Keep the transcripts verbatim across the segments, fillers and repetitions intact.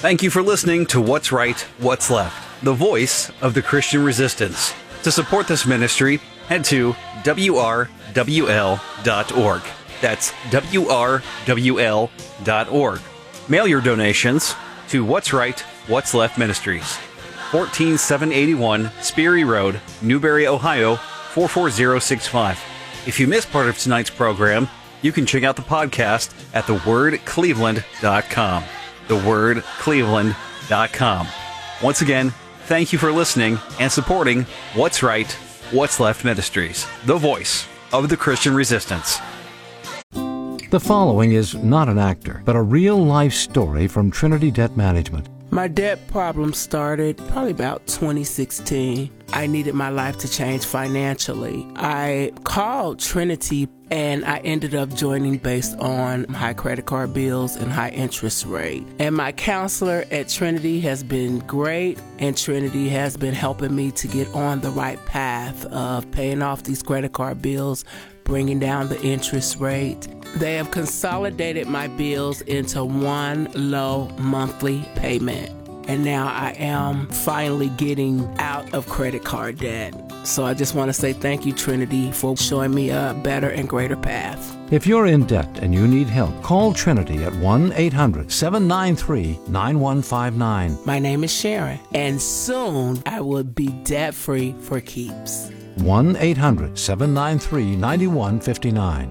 Thank you for listening to What's Right, What's Left, the voice of the Christian resistance. To support this ministry, head to W R W L dot org. That's W R W L dot org. Mail your donations to What's Right, What's Left Ministries, one four seven eight one Sperry Road, Newberry, Ohio, four four zero six five. If you missed part of tonight's program, you can check out the podcast at the word cleveland dot com. the word cleveland dot com. Once again, thank you for listening and supporting What's Right, What's Left Ministries, the voice of the Christian resistance. The following is not an actor, but a real-life story from Trinity Debt Management. My debt problem started probably about twenty sixteen. I needed my life to change financially. I called Trinity and I ended up joining based on high credit card bills and high interest rate. And my counselor at Trinity has been great, and Trinity has been helping me to get on the right path of paying off these credit card bills, bringing down the interest rate. They have consolidated my bills into one low monthly payment. And now I am finally getting out of credit card debt. So I just want to say thank you, Trinity, for showing me a better and greater path. If you're in debt and you need help, call Trinity at one eight hundred seven nine three nine one five nine. My name is Sharon, and soon I will be debt-free for keeps. one eight hundred seven nine three nine one five nine.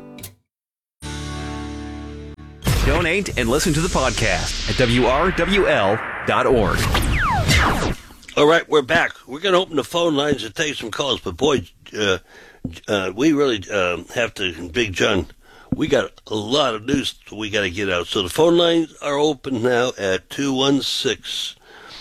Donate and listen to the podcast at W R W L dot org. All right, we're back. We're going to open the phone lines and take some calls, but boy, uh, uh, we really uh, have to, Big John, we got a lot of news we got to get out. So the phone lines are open now at two one six,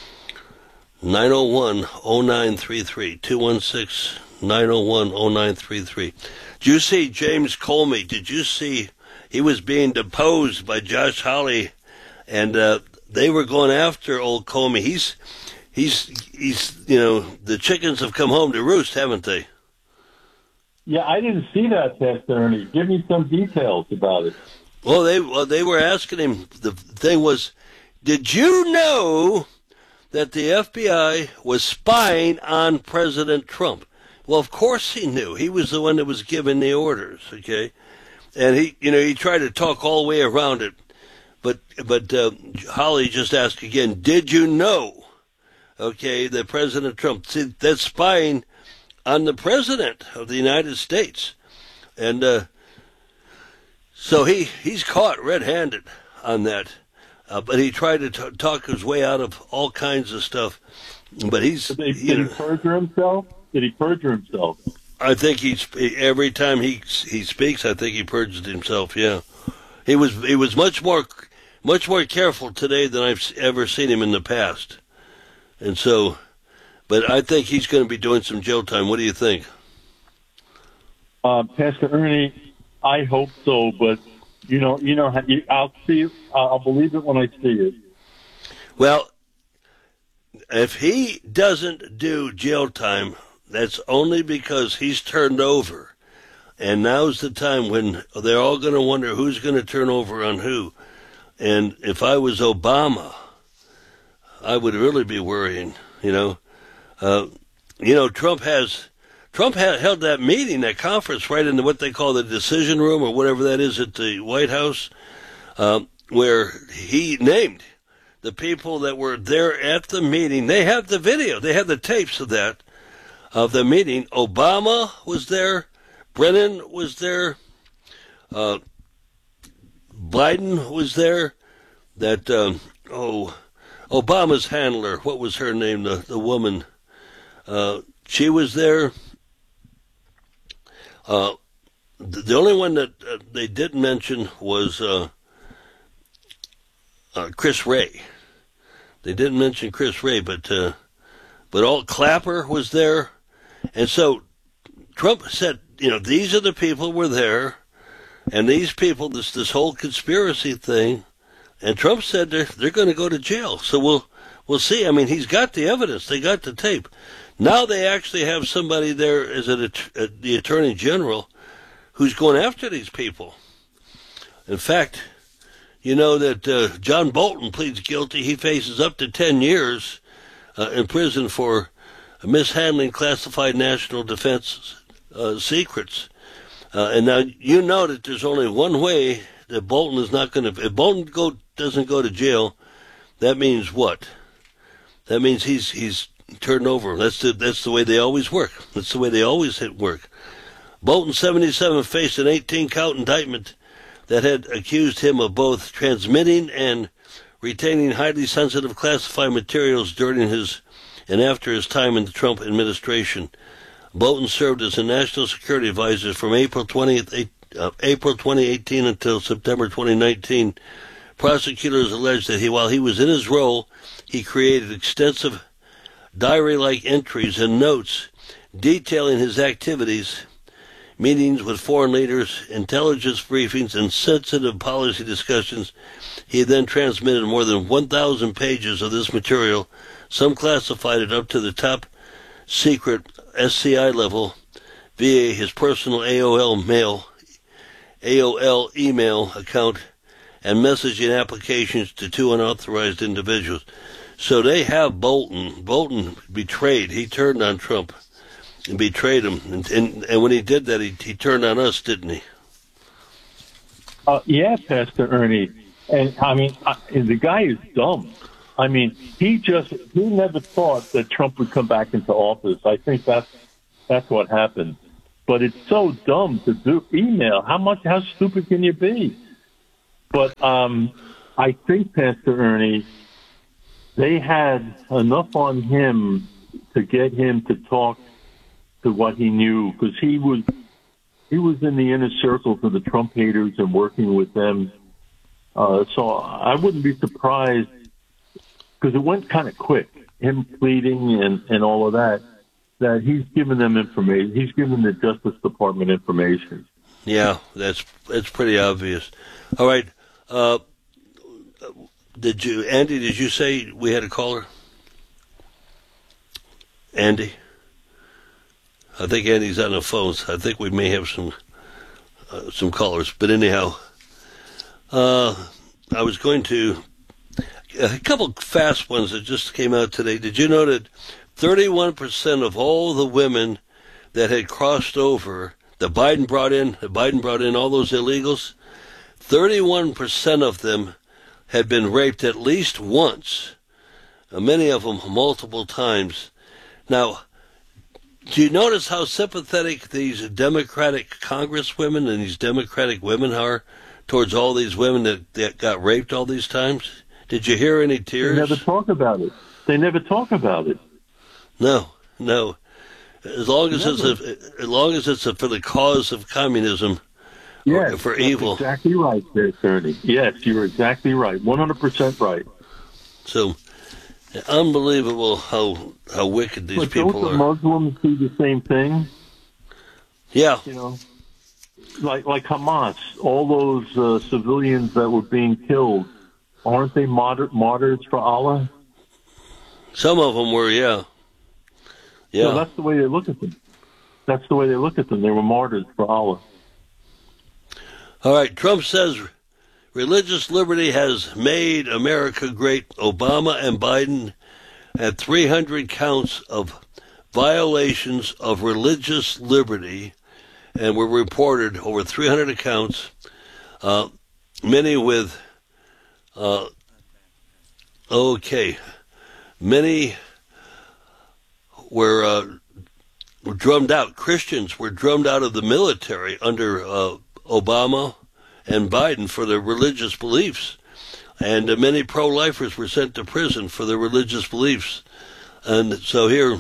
nine oh one, oh nine three three, two one six, nine oh one, oh nine three three. Did you see James Comey? Did you see he was being deposed by Josh Hawley, and uh, they were going after old Comey? He's, he's, he's, you know, the chickens have come home to roost, haven't they? Yeah, I didn't see that, Pastor Ernie. Give me some details about it. Well, they well, they were asking him, the thing was, did you know that the F B I was spying on President Trump? Well, of course he knew. He was the one that was giving the orders, okay? And he, you know, he tried to talk all the way around it. But, but uh, Holly just asked again, did you know, okay, that President Trump, see, that's spying on the President of the United States. And uh, so he, he's caught red-handed on that. Uh, but he tried to t- talk his way out of all kinds of stuff. But he's... Did, he, did he perjure himself? Did he perjure himself? I think he's every time he he speaks, I think he perjured himself. Yeah, he was he was much more much more careful today than I've ever seen him in the past, and so. But I think he's going to be doing some jail time. What do you think, uh, Pastor Ernie? I hope so, but you know, you know, I'll see it. I'll believe it when I see it. Well, if he doesn't do jail time, that's only because he's turned over. And now's the time when they're all going to wonder who's going to turn over on who. And if I was Obama, I would really be worrying, you know. Uh, you know, Trump has, Trump had, held that meeting, that conference, right in the, what they call the decision room or whatever that is at the White House, um, where he named the people that were there at the meeting. They have the video. They have the tapes of that. Of the meeting. Obama was there, Brennan was there, uh, Biden was there, that, um, oh, Obama's handler, what was her name, the, the woman, uh, she was there. Uh, the, the only one that uh, they didn't mention was uh, uh, Chris Wray. They didn't mention Chris Wray, but, uh, but all Clapper was there. And so Trump said, you know, these are the people who were there, and these people, this this whole conspiracy thing, and Trump said they're they're going to go to jail. So we'll we'll see. I mean, he's got the evidence. They got the tape. Now they actually have somebody there as a, a, the Attorney General who's going after these people. In fact, you know that uh, John Bolton pleads guilty. He faces up to ten years uh, in prison for mishandling classified national defense uh, secrets. Uh, and now you know that there's only one way that Bolton is not going to. If Bolton go, doesn't go to jail, that means what? That means he's he's turned over. That's the that's the way they always work. That's the way they always hit work. Bolton, seventy-seven, faced an eighteen-count indictment that had accused him of both transmitting and retaining highly sensitive classified materials during his and after his time in the Trump administration. Bolton served as a national security advisor from April twentieth, uh, April twenty eighteen until September twenty nineteen. Prosecutors alleged that he, while he was in his role, he created extensive diary-like entries and notes detailing his activities, meetings with foreign leaders, intelligence briefings, and sensitive policy discussions. He then transmitted more than one thousand pages of this material, some classified it up to the top secret S C I level via his personal A O L mail, A O L email account, and messaging applications to two unauthorized individuals. So they have Bolton. Bolton betrayed. He turned on Trump and betrayed him. And, and, and when he did that, he, he turned on us, didn't he? Uh, yeah, Pastor Ernie. And, I mean, I, the guy is dumb. I mean, he just, he never thought that Trump would come back into office. I think that's, that's what happened. But it's so dumb to do email. How much, how stupid can you be? But um, I think, Pastor Ernie, they had enough on him to get him to talk to what he knew, because he was he was in the inner circle for the Trump haters and working with them. Uh, so I wouldn't be surprised, because it went kind of quick, him pleading and, and all of that, that he's giving them information. He's giving the Justice Department information. Yeah, that's that's pretty obvious. All right. Uh, did you, Andy, did you say we had a caller? Andy? I think Andy's on the phones. I think we may have some uh, some callers. But anyhow, uh, I was going to, a couple fast ones that just came out today. Did you know that thirty-one percent of all the women that had crossed over, that Biden brought in, that Biden brought in all those illegals, thirty-one percent of them had been raped at least once, uh, many of them multiple times. Now, do you notice how sympathetic these Democratic congresswomen and these Democratic women are towards all these women that, that got raped all these times? Did you hear any tears? They never talk about it. They never talk about it. No, no. As long as never. it's a, as long as it's a, for the cause of communism. Yes, for that's evil. Exactly right, there, Ernie. Yes, you're exactly right. one hundred percent right. So, unbelievable how how wicked these but people don't the are. Muslims do the same thing? Yeah. You know, like like Hamas, all those uh, civilians that were being killed, aren't they martyr- martyrs for Allah? Some of them were, yeah. Yeah. So that's the way they look at them. That's the way they look at them. They were martyrs for Allah. All right, Trump says religious liberty has made America great. Obama and Biden had three hundred counts of violations of religious liberty, and were reported over three hundred accounts, uh, many with, uh, okay, many were, uh, were drummed out. Christians were drummed out of the military under uh, Obama and Biden for their religious beliefs. And uh, many pro-lifers were sent to prison for their religious beliefs. And so here,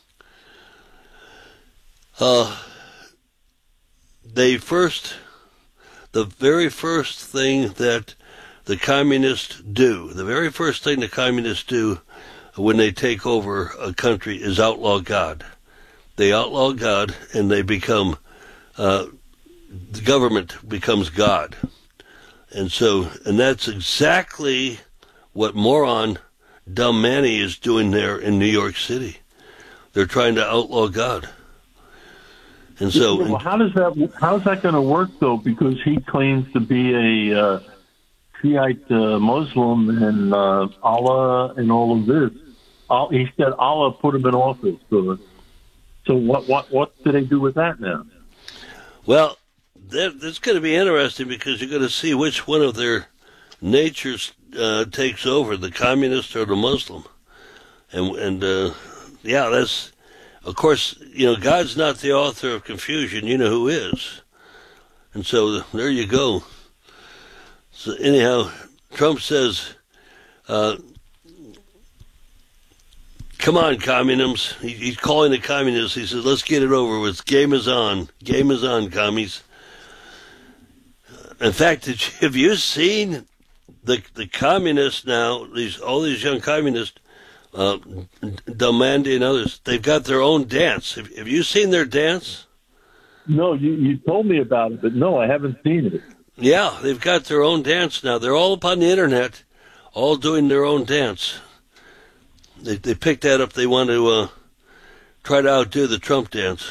uh, they first, the very first thing that the communists do, the very first thing the communists do when they take over a country is outlaw God. They outlaw God and they become, uh, the government becomes God. And so, and that's exactly what moron dumb Manny is doing there in New York City. They're trying to outlaw God. And so, well, how does that how is that going to work though? Because he claims to be a uh, Shiite uh, Muslim and uh, Allah and all of this. All, he said Allah put him in office. So, so what, what, what do they do with that now? Well, that, that's going to be interesting because you're going to see which one of their natures uh, takes over, the communist or the Muslim. And, and uh, yeah, that's, of course, you know, God's not the author of confusion. You know who is. And so there you go. So anyhow, Trump says, uh, come on, communists. He, he's calling the communists. He says, let's get it over with. Game is on. Game is on, commies. In fact, did you, have you seen the the communists now, these all these young communists, uh, Delmandi and others, they've got their own dance. Have, have you seen their dance? No, you, you told me about it, but no, I haven't seen it. Yeah, they've got their own dance now. They're all up on the internet, all doing their own dance. They they picked that up. They want to uh, try to outdo the Trump dance.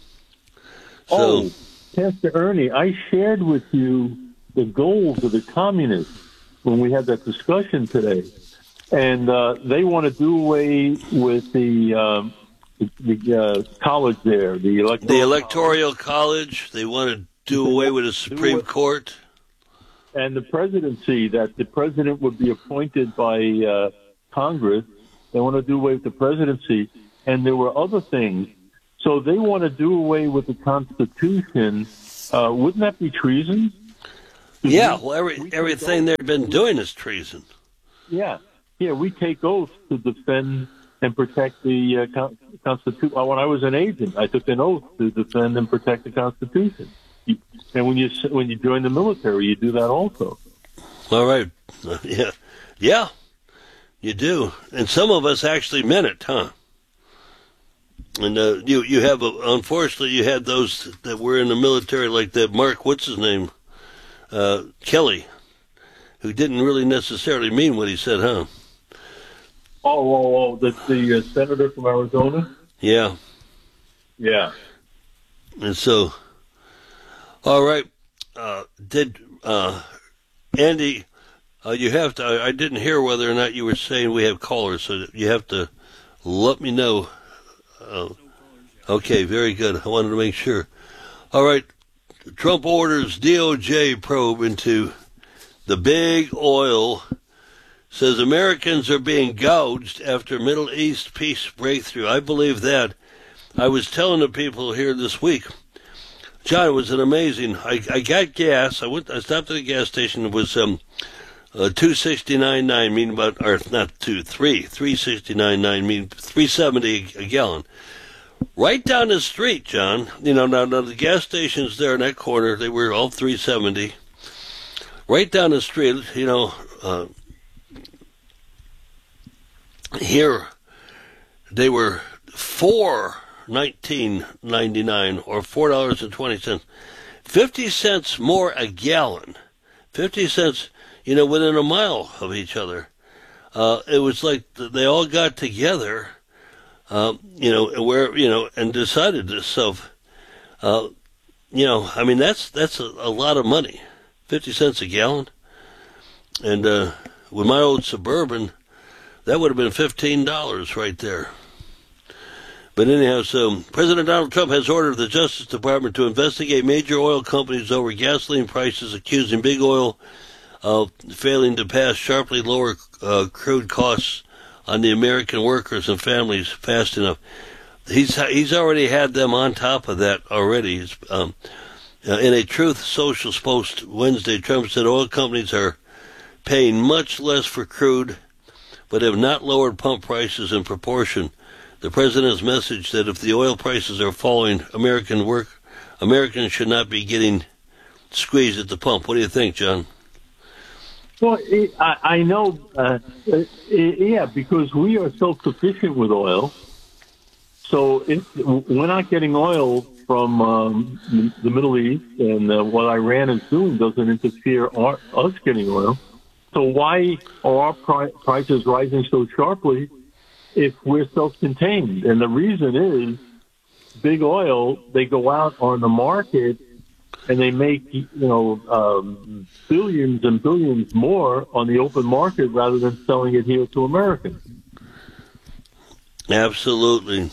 So, oh, Pastor Ernie, I shared with you the goals of the communists when we had that discussion today, and uh, they want to do away with the um, the, the uh, college there, the electoral, the electoral college. They want to do away with the Supreme Court. And the presidency, that the president would be appointed by uh, Congress. They want to do away with the presidency. And there were other things. So they want to do away with the Constitution. Uh, wouldn't that be treason? Yeah, well, every, everything they've been doing is treason. Yeah. Yeah, we take oaths to defend and protect the uh, con- Constitution. Well, when I was an agent, I took an oath to defend and protect the Constitution. And when you when you join the military, you do that also. All right. Yeah. Yeah, you do. And some of us actually meant it, huh? And uh, you you have, a, unfortunately, you had those that were in the military, like that Mark, what's his name, uh, Kelly, who didn't really necessarily mean what he said, huh? Oh, oh, oh, the, the uh, senator from Arizona? Yeah. Yeah. And so... All right. Uh, did uh, Andy? Uh, you have to. I, I didn't hear whether or not you were saying we have callers, so you have to let me know. Uh, okay, very good. I wanted to make sure. All right. Trump orders D O J probe into the big oil. Says Americans are being gouged after Middle East peace breakthrough. I believe that. I was telling the people here this week. John, it was an amazing. I, I got gas. I went. I stopped at a gas station. It was um, uh, two sixty nine nine. Mean about, or not two, three, three sixty nine nine. Mean three seventy a gallon. Right down the street, John. You know, now, now the gas stations there in that corner, they were all three seventy. Right down the street, you know. Uh, here, they were four. nineteen ninety nine or four dollars and twenty cents, fifty cents more a gallon, fifty cents, you know, within a mile of each other. Uh, it was like they all got together, uh, you know, where you know, and decided this. So, uh, you know, I mean, that's that's a, a lot of money, fifty cents a gallon, and uh, with my old Suburban, that would have been fifteen dollars right there. But anyhow, so President Donald Trump has ordered the Justice Department to investigate major oil companies over gasoline prices, accusing big oil of failing to pass sharply lower uh, crude costs on the American workers and families fast enough. He's he's already had them on top of that already. Um, in a Truth Social post Wednesday, Trump said oil companies are paying much less for crude, but have not lowered pump prices in proportion. The president's message that if the oil prices are falling, American work Americans should not be getting squeezed at the pump. What do you think, John? Well, it, I, I know, uh, it, yeah, because we are self-sufficient with oil. So if, we're not getting oil from um, the Middle East, and uh, what Iran is doing doesn't interfere our, us getting oil. So why are our pri- prices rising so sharply if we're self-contained? And the reason is big oil, they go out on the market and they make, you know, um, billions and billions more on the open market rather than selling it here to Americans. Absolutely.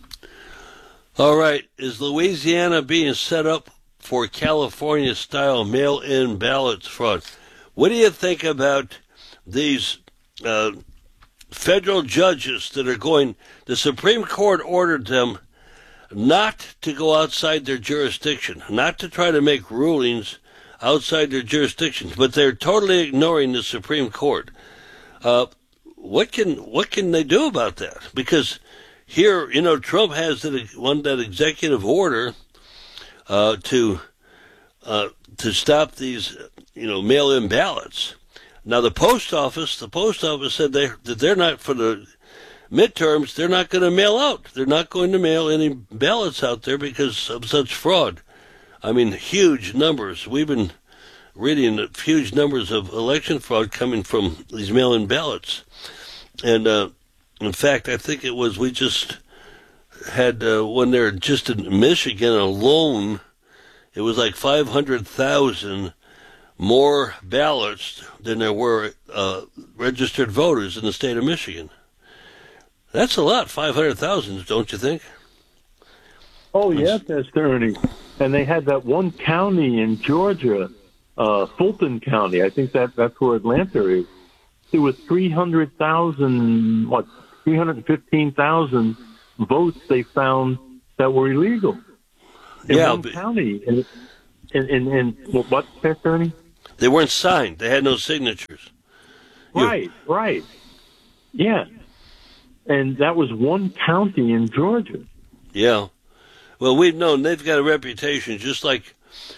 All right. Is Louisiana being set up for California-style mail-in ballots fraud? What do you think about these uh, federal judges that are going? The Supreme Court ordered them not to go outside their jurisdiction, not to try to make rulings outside their jurisdictions, but they're totally ignoring the Supreme Court. Uh, what can what can they do about that? Because here, you know, Trump has that one that executive order uh, to uh, to stop these, you know, mail-in ballots. Now, the post office, the post office said they that they're not for the midterms. They're not going to mail out. They're not going to mail any ballots out there because of such fraud. I mean, huge numbers. We've been reading huge numbers of election fraud coming from these mail-in ballots. And, uh, in fact, I think it was, we just had uh, one there just in Michigan alone, it was like five hundred thousand more ballots than there were uh, registered voters in the state of Michigan. That's a lot, five hundred thousand, don't you think? Oh, yeah, Pastor Ernie. And they had that one county in Georgia, uh, Fulton County. I think that that's where Atlanta is. There was three hundred thousand, what, three hundred fifteen thousand votes they found that were illegal in yeah, one but county. And, and, and, and what, Pastor Ernie? They weren't signed. They had no signatures. Right, you, right. Yeah. And that was one county in Georgia. Yeah. Well, we've known they've got a reputation, just like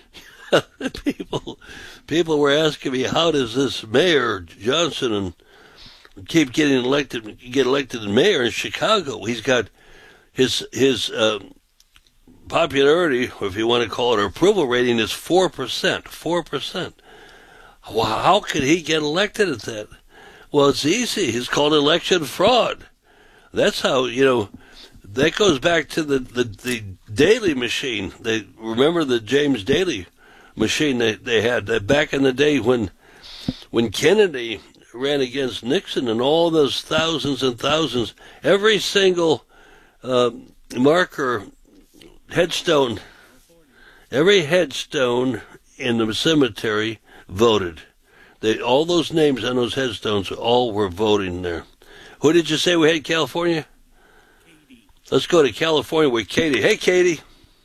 people people were asking me, how does this mayor, Johnson, and keep getting elected, get elected as mayor in Chicago? He's got his, his uh, popularity, or if you want to call it approval rating, is four percent. four percent. Well, how could he get elected at that? Well, it's easy. It's called election fraud. That's how, you know, that goes back to the, the, the Daley machine. They remember the James Daley machine they, they had that back in the day when when Kennedy ran against Nixon and all those thousands and thousands, every single uh, marker, headstone, every headstone in the cemetery voted. They, all those names on those headstones all were voting there. Who did you say we had in California? Katie. Let's go to California with Katie. Hey, Katie.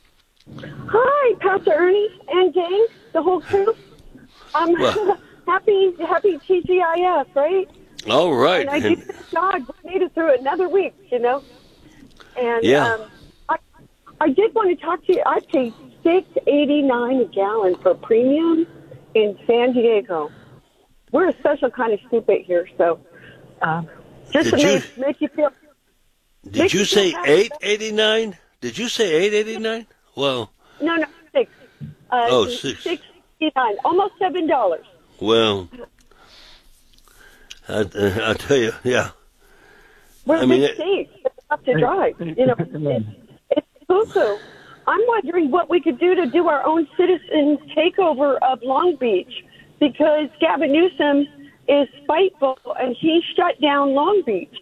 Hi, Pastor Ernie and gang, the whole crew. Um, well, happy, happy T G I F, right? All right. And I do thank God we made it through another week, you know. And yeah. um, I, I did want to talk to you. I paid six eighty nine a gallon for premium in San Diego. We're a special kind of stupid here, so. Um, Just did to you, make, make you feel. Did you say eight eighty nine? Did you say eight eighty nine? Well. No, no, six. Uh, oh, six. Six eighty nine, almost seven dollars. Well, I, uh, I tell you, yeah. We're I a mean, big state. It's tough to drive. You know, it's, it's cuckoo. I'm wondering what we could do to do our own citizens takeover of Long Beach, because Gavin Newsom is spiteful, and he shut down Long Beach.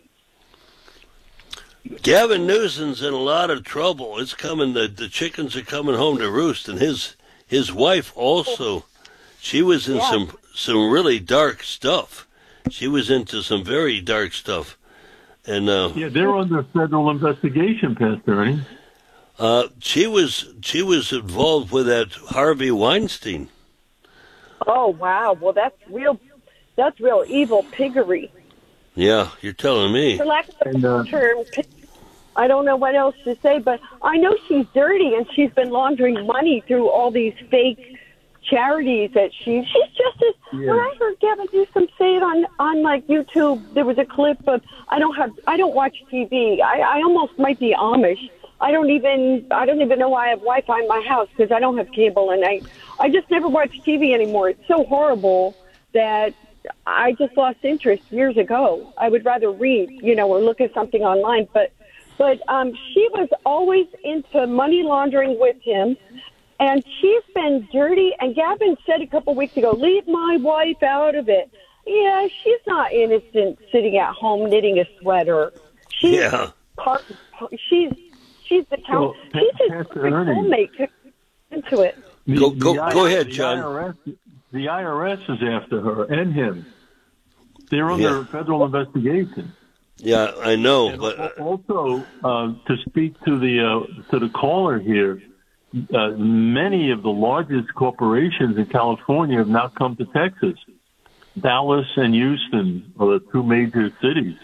Gavin Newsom's in a lot of trouble. It's coming. The, the chickens are coming home to roost, and his his wife also. She was in yeah. some some really dark stuff. She was into some very dark stuff, and uh, yeah, they're under federal investigation, Pastor Ernie. Uh, she was she was involved with that Harvey Weinstein. Oh wow! Well, that's real. That's real evil piggery. Yeah, you're telling me. For lack of a and, uh, term, I don't know what else to say, but I know she's dirty, and she's been laundering money through all these fake charities that she. She's just as. Yeah. When I heard Gavin Newsom say it on on like YouTube, there was a clip of. I don't have. I don't watch T V. I, I almost might be Amish. I don't even. I don't even know why I have Wi-Fi in my house because I don't have cable, and I. I just never watch T V anymore. It's so horrible that. I just lost interest years ago. I would rather read, you know, or look at something online. But, but um, she was always into money laundering with him, And she's been dirty. And Gavin said a couple weeks ago, leave my wife out of it. Yeah, she's not innocent sitting at home knitting a sweater. She's Yeah. part, she's she's the count. Well, she's his Pastor Ernie. soulmate into it. The- Go- the go- I- go ahead, the John. I R S, the I R S is after her and him. They're under Yeah. federal investigation. Yeah, I know, And but al- also, uh, to speak to the uh, to the caller here, uh, many of the largest corporations in California have now come to Texas. Dallas and Houston are the two major cities.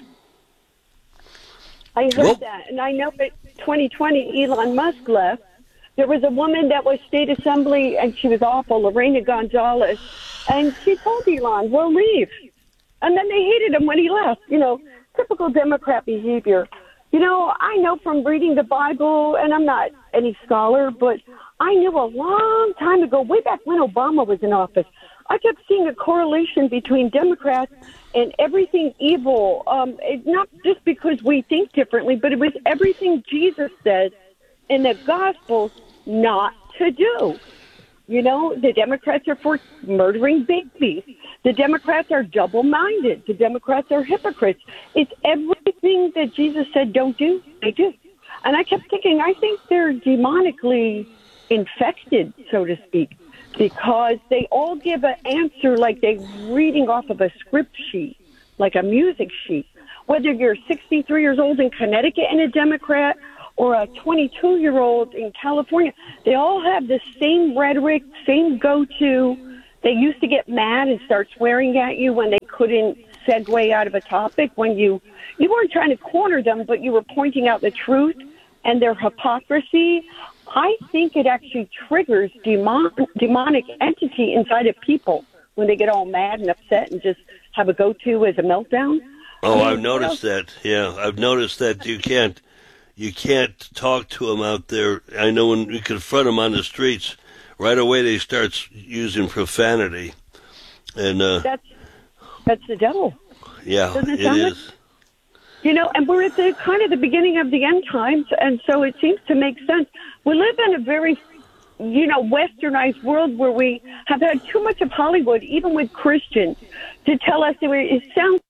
I heard Well- that, and I know that twenty twenty Elon Musk left. There was a woman that was state assembly, and she was awful, Lorena Gonzalez, and she told Elon, "We'll leave," and then they hated him when he left. You know, typical Democrat behavior. You know, I know from reading the Bible, and I'm not any scholar, but I knew a long time ago, way back when Obama was in office, I kept seeing a correlation between Democrats and everything evil. Um, it's not just because we think differently, but it was everything Jesus said in the Gospels not to do. You know, the Democrats are for murdering babies. The Democrats are double-minded. The Democrats are hypocrites. It's everything that Jesus said don't do, they do. And I kept thinking, I think they're demonically infected, so to speak, because they all give an answer like they're reading off of a script sheet, like a music sheet. Whether you're sixty-three years old in Connecticut and a Democrat or a twenty-two-year-old in California, they all have the same rhetoric, same go-to. They used to get mad and start swearing at you when they couldn't segue out of a topic, when you, you weren't trying to corner them, but you were pointing out the truth and their hypocrisy. I think it actually triggers demon, demonic entity inside of people when they get all mad and upset and just have a go-to as a meltdown. oh, I I've mean, noticed you know, that. Yeah, I've noticed that you can't you can't talk to them out there. I know when we confront them on the streets, right away they start using profanity, and uh, That's, that's the devil. yeah, doesn't it it sound like- is. You know, and we're at the kind of the beginning of the end times, and so it seems to make sense. We live in a very, you know, westernized world where we have had too much of Hollywood, even with Christians, to tell us that it sounds.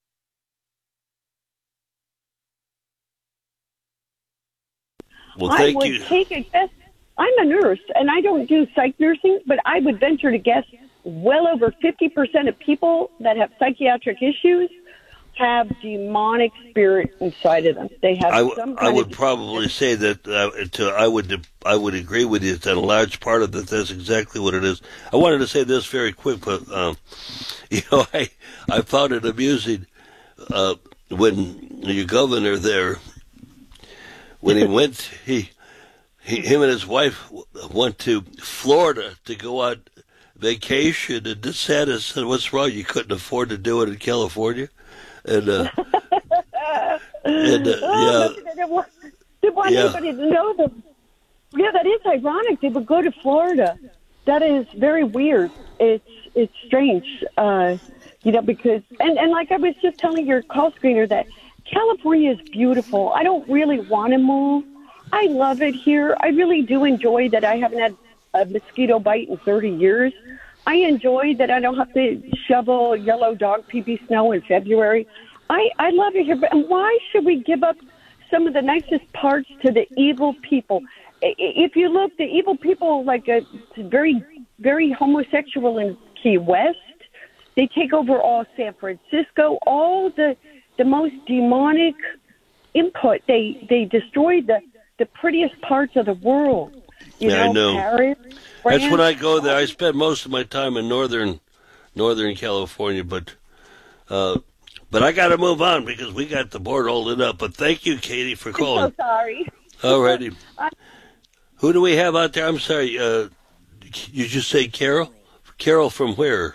Well, I thank would you. take a guess. I'm a nurse, and I don't do psych nursing, but I would venture to guess well over fifty percent of people that have psychiatric issues have demonic spirit inside of them. They have I, w- some I kind would of probably say that uh, to, I would I would agree with you that a large part of that that's exactly what it is. I wanted to say this very quick, but um, you know, I I found it amusing uh, when your governor there, when he went, he, he him and his wife went to Florida to go on vacation, and DeSantis said, "What's wrong? You couldn't afford to do it in California." And uh, and uh, Oh, yeah. they didn't want, didn't want Yeah. anybody to know them. Yeah, that is ironic. They would go to Florida. That is very weird. It's it's strange, uh, you know, because and and like I was just telling your call screener that California is beautiful. I don't really want to move. I love it here. I really do enjoy that I haven't had a mosquito bite in thirty years. I enjoy that I don't have to shovel yellow dog pee-pee snow in February. I, I love it here, but why should we give up some of the nicest parts to the evil people? I- If you look, the evil people, like a very, very homosexual in Key West, they take over all San Francisco, all the the most demonic input. They they destroy the, the prettiest parts of the world. You Yeah, I know. Paris, That's France. when I go there. I spend most of my time in northern, northern California, but, uh, but I got to move on because we got the board all lit up. But thank you, Katie, for I'm calling. so sorry. Alrighty. Who do we have out there? I'm sorry. Uh, you just say Carol? Carol from where?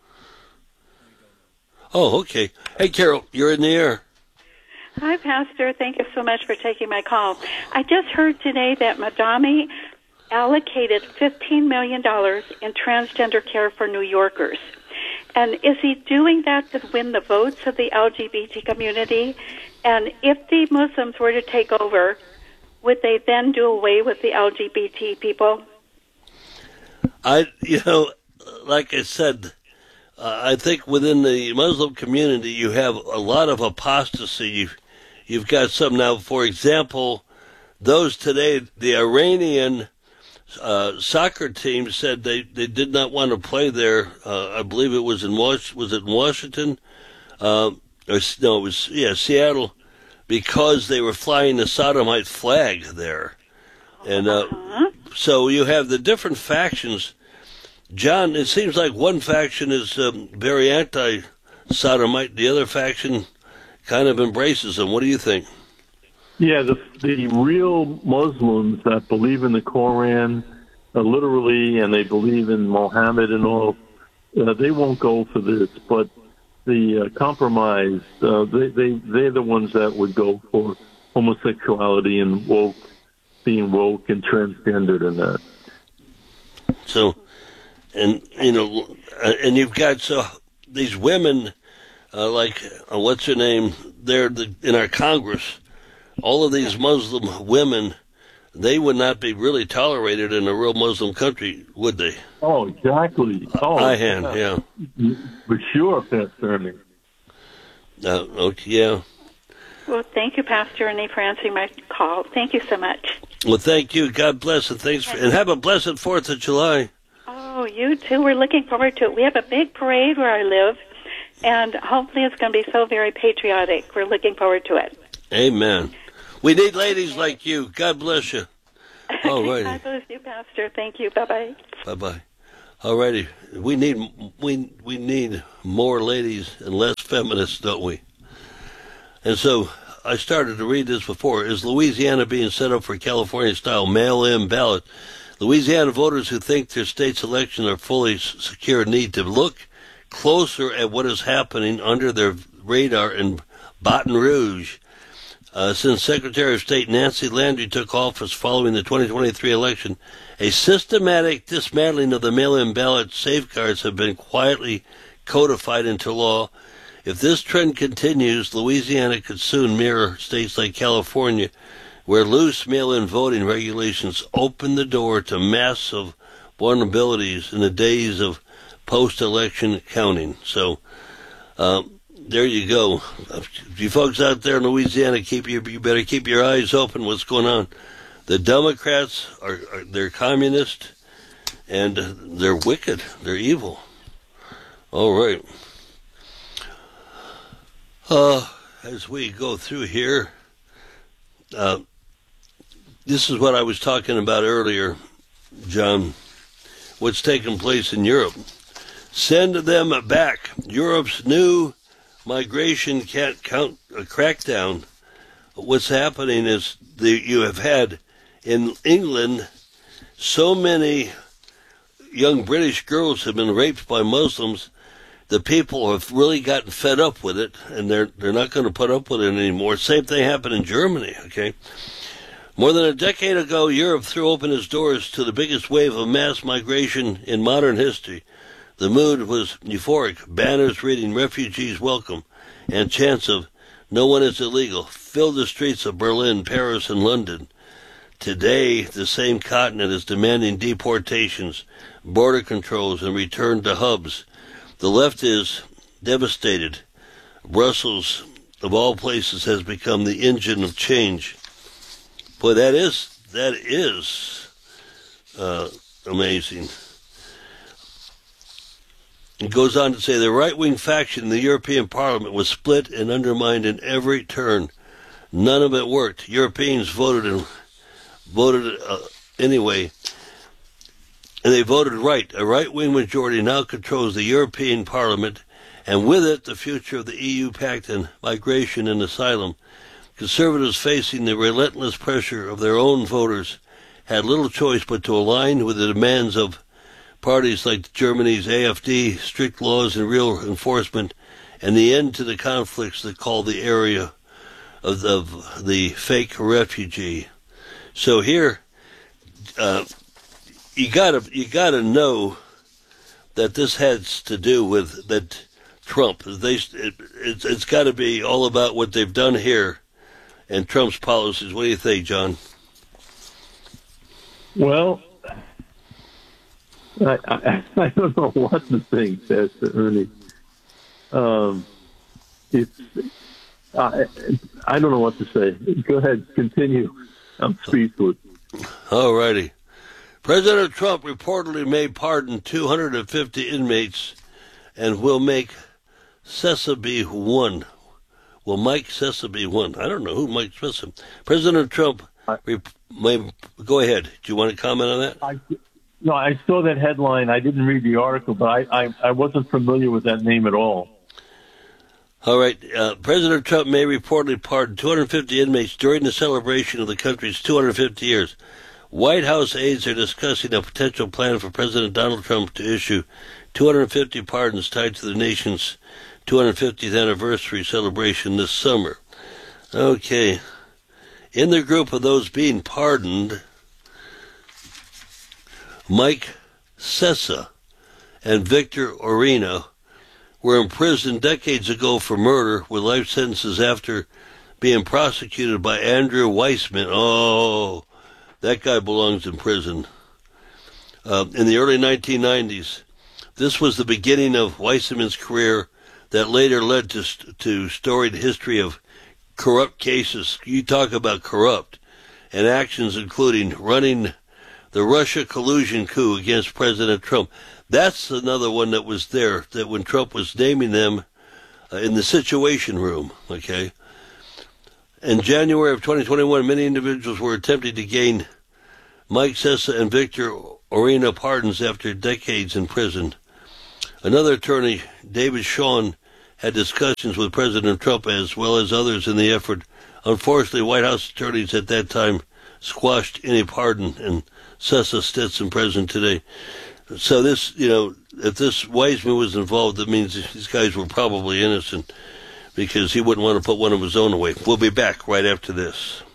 Oh, okay. Hey, Carol, you're in the air. Hi, Pastor. Thank you so much for taking my call. I just heard today that Madami allocated fifteen million dollars in transgender care for New Yorkers. And is he doing that to win the votes of the L G B T community? And if the Muslims were to take over, would they then do away with the L G B T people? I, you know, like I said, uh, I think within the Muslim community you have a lot of apostasy. You've, you've got some now, for example, those today, the Iranian uh, soccer team said they, they did not want to play there. Uh, I believe it was in Was was it in Washington? Uh, or, no, it was, yeah, Seattle, because they were flying the Sodomite flag there. And uh, uh-huh. So you have the different factions. John, it seems like one faction is um, very anti-Sodomite. The other faction kind of embraces them. What do you think? Yeah, the the real Muslims that believe in the Koran uh, literally, and they believe in Muhammad and all, uh, they won't go for this. But the uh, compromise, uh, they, they, they're the ones that would go for homosexuality and woke, being woke and transgendered and that. So, and, you know, and you've got so these women, uh, like, uh, what's her name, they're the, in our Congress, all of these Muslim women, they would not be really tolerated in a real Muslim country, would they? Oh, exactly. Oh, I hand, yeah. yeah. For sure, Pastor Ernie. Uh, okay, yeah. Well, thank you, Pastor Ernie, for answering my call. Thank you so much. Well, thank you. God bless, and thanks for, and have a blessed Fourth of July. Oh, you too. We're looking forward to it. We have a big parade where I live, and hopefully it's going to be so very patriotic. We're looking forward to it. Amen. We need ladies like you. God bless you. All righty. God bless you, Pastor. Thank you. Bye-bye. Bye-bye. All righty. We need, we, we need more ladies and less feminists, don't we? And so I started to read this before. Is Louisiana being set up for California-style mail-in ballot? Louisiana voters who think their state's elections are fully secure need to look closer at what is happening under their radar in Baton Rouge. Uh, since Secretary of State Nancy Landry took office following the twenty twenty-three election, a systematic dismantling of the mail-in ballot safeguards have been quietly codified into law. If this trend continues, Louisiana could soon mirror states like California, where loose mail-in voting regulations open the door to massive vulnerabilities in the days of post-election counting. So, um, there you go. You folks out there in Louisiana, keep your, you better keep your eyes open. What's going on? The Democrats are, are they're communist, and they're wicked. They're evil. All right. Uh, as we go through here, uh, this is what I was talking about earlier, John. What's taking place in Europe? Send them back. Europe's new migration can't count a crackdown. What's happening is the, you have had in England so many young British girls have been raped by Muslims. The people have really gotten fed up with it, and they're they're not going to put up with it anymore. Same thing happened in Germany. Okay, more than a decade ago, Europe threw open its doors to the biggest wave of mass migration in modern history. The mood was euphoric, banners reading "Refugees Welcome" and chants of "No one is illegal" filled the streets of Berlin, Paris, and London. Today, the same continent is demanding deportations, border controls, and return to hubs. The left is devastated. Brussels, of all places, has become the engine of change. Boy, that is, that is uh, amazing. It goes on to say the right-wing faction in the European Parliament was split and undermined in every turn. None of it worked. Europeans voted and voted uh, anyway, and they voted right. A right-wing majority now controls the European Parliament, and with it the future of the E U pact on migration and asylum. Conservatives, facing the relentless pressure of their own voters, had little choice but to align with the demands of parties like Germany's A F D, strict laws and real enforcement, and the end to the conflicts that call the area of the, of the fake refugee. So here, uh, you gotta you gotta know that this has to do with that Trump. They it, it's it's got to be all about what they've done here and Trump's policies. What do you think, John? Well, I, I, I don't know what to think, Pastor Ernie. Um, it's, I, I don't know what to say. Go ahead, continue. I'm speechless. All righty. President Trump reportedly may pardon two hundred fifty inmates and will make Cessa be one. Will Mike Cessa be one? I don't know who Mike Cessa. President Trump, re- may, go ahead. Do you want to comment on that? I, no, I saw that headline. I didn't read the article, but I, I, I wasn't familiar with that name at all. All right. Uh, President Trump may reportedly pardon two hundred fifty inmates during the celebration of the country's two hundred fifty years. White House aides are discussing a potential plan for President Donald Trump to issue two hundred fifty pardons tied to the nation's two hundred fiftieth anniversary celebration this summer. Okay. In the group of those being pardoned, Mike Cessa and Victor Orena were imprisoned decades ago for murder with life sentences after being prosecuted by Andrew Weissman. Oh, that guy belongs in prison. Uh, in the early nineteen nineties, this was the beginning of Weissman's career that later led to to storied history of corrupt cases. You talk about corrupt, and actions including running the Russia collusion coup against President Trump. That's another one that was there, that when Trump was naming them uh, in the Situation Room, okay? In January of twenty twenty-one, many individuals were attempting to gain Mike Cessa and Victor Orena pardons after decades in prison. Another attorney, David Shawn, had discussions with President Trump as well as others in the effort. Unfortunately, White House attorneys at that time squashed any pardon, and Cessa sits in prison today. So this, you know, if this Weissman was involved, that means these guys were probably innocent because he wouldn't want to put one of his own away. We'll be back right after this.